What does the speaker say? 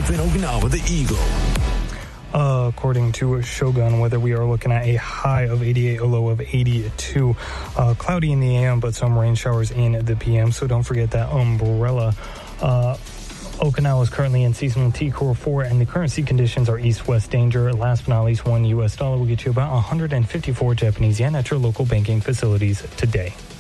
life in Okinawa, the Eagle. According to Shogun Weather, we are looking at a high of 88, a low of 82. Cloudy in the AM, but some rain showers in the PM, so don't forget that umbrella. Okinawa is currently in seasonal T-Core 4, and the current sea conditions are east-west danger. Last but not least, $1 will get you about 154 Japanese yen at your local banking facilities today.